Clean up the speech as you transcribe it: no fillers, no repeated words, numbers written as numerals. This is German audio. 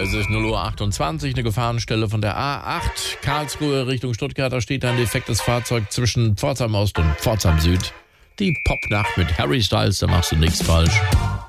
Es ist 0:28 Uhr, eine Gefahrenstelle von der A8 Karlsruhe Richtung Stuttgart. Da steht ein defektes Fahrzeug zwischen Pforzheim Ost und Pforzheim Süd. Die Popnacht mit Harry Styles, da machst du nichts falsch.